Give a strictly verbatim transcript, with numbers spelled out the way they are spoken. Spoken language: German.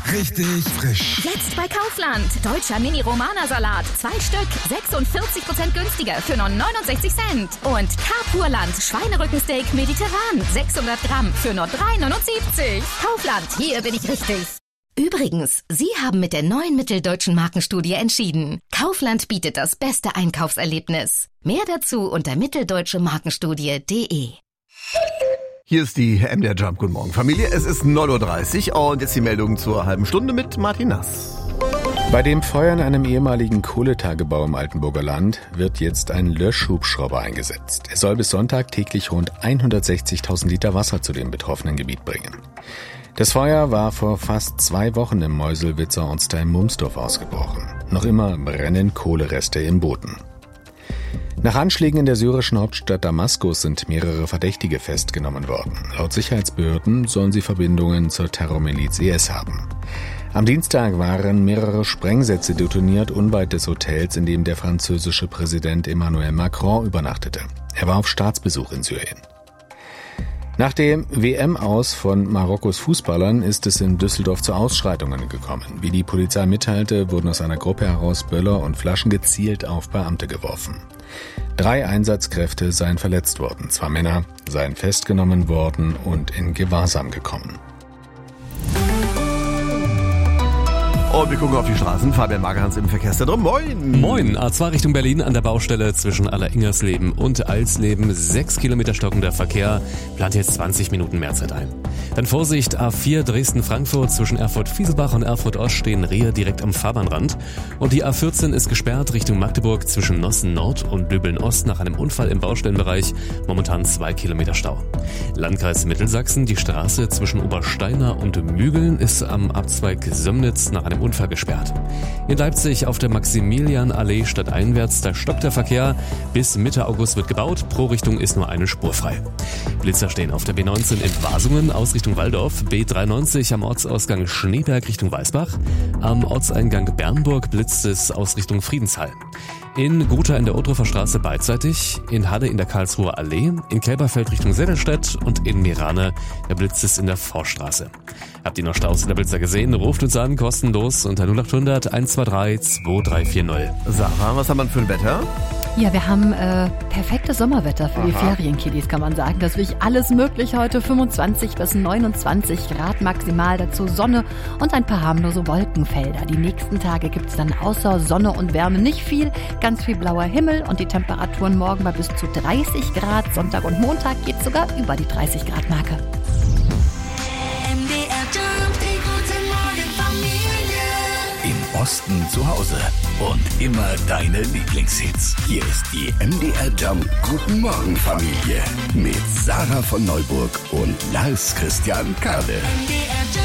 richtig frisch. Jetzt bei Kaufland. Deutscher Mini-Romana-Salat. Zwei Stück. sechsundvierzig Prozent günstiger für nur neunundsechzig Cent. Und Carpurland. Schweinerückensteak mediterran. sechshundert Gramm für nur drei neunundsiebzig. Kaufland. Hier bin ich richtig. Übrigens, Sie haben mit der neuen Mitteldeutschen Markenstudie entschieden. Kaufland bietet das beste Einkaufserlebnis. Mehr dazu unter mitteldeutsche markenstudie punkt de. Hier ist die M D R Jump. Guten Morgen, Familie. Es ist neun Uhr dreißig und jetzt die Meldung zur halben Stunde mit Martin Nass. Bei dem Feuer in einem ehemaligen Kohletagebau im Altenburger Land wird jetzt ein Löschhubschrauber eingesetzt. Er soll bis Sonntag täglich rund hundertsechzigtausend Liter Wasser zu dem betroffenen Gebiet bringen. Das Feuer war vor fast zwei Wochen im Meuselwitzer Ortsteil Mumsdorf ausgebrochen. Noch immer brennen Kohlereste im Boden. Nach Anschlägen in der syrischen Hauptstadt Damaskus sind mehrere Verdächtige festgenommen worden. Laut Sicherheitsbehörden sollen sie Verbindungen zur Terrormiliz I S haben. Am Dienstag waren mehrere Sprengsätze detoniert unweit des Hotels, in dem der französische Präsident Emmanuel Macron übernachtete. Er war auf Staatsbesuch in Syrien. Nach dem W M-Aus von Marokkos Fußballern ist es in Düsseldorf zu Ausschreitungen gekommen. Wie die Polizei mitteilte, wurden aus einer Gruppe heraus Böller und Flaschen gezielt auf Beamte geworfen. Drei Einsatzkräfte seien verletzt worden. Zwei Männer seien festgenommen worden und in Gewahrsam gekommen. Und wir gucken auf die Straßen. Fabian Magerhans im Verkehrszentrum. Moin! Moin! A zwei Richtung Berlin an der Baustelle zwischen Alleringersleben und Alsleben. Sechs Kilometer stockender Verkehr. Plant jetzt zwanzig Minuten Mehrzeit ein. Dann Vorsicht, A vier Dresden-Frankfurt zwischen Erfurt-Fieselbach und Erfurt-Ost stehen Rehe direkt am Fahrbahnrand. Und die A vierzehn ist gesperrt Richtung Magdeburg zwischen Nossen-Nord und Döbeln-Ost nach einem Unfall im Baustellenbereich. Momentan zwei Kilometer Stau. Landkreis Mittelsachsen, die Straße zwischen Obersteiner und Mügeln ist am Abzweig Sömnitz nach einem Unfall gesperrt. In Leipzig auf der Maximilianallee stadteinwärts, da stockt der Verkehr. Bis Mitte August wird gebaut, pro Richtung ist nur eine Spur frei. Blitzer stehen auf der B neunzehn in Wasungen aus Richtung Walldorf, B dreiundneunzig am Ortsausgang Schneeberg Richtung Weißbach, am Ortseingang Bernburg blitzt es aus Richtung Friedenshall. In Gotha in der Odrofer Straße beidseitig, in Halle in der Karlsruher Allee, in Kelberfeld Richtung Seddelstedt und in Mirane, der blitzt es in der Forststraße. Habt ihr noch Staus in der Blitzer gesehen? Ruft uns an, kostenlos unter null acht hundert eins zwei drei zwei drei vier null. Sarah, was haben wir für ein Wetter? Ja, wir haben äh, perfektes Sommerwetter für Aha. die Ferienkiddies, kann man sagen. Das ist wirklich alles möglich heute. fünfundzwanzig bis neunundzwanzig Grad maximal, dazu Sonne und ein paar harmlose Wolkenfelder. Die nächsten Tage gibt's dann außer Sonne und Wärme nicht viel, ganz viel blauer Himmel und die Temperaturen morgen bei bis zu dreißig Grad. Sonntag und Montag geht's sogar über die dreißig Grad Marke. Im Osten zu Hause und immer deine Lieblingshits. Hier ist die M D R Jump. Guten Morgen, Familie. Mit Sarah von Neuburg und Lars Christian Kade.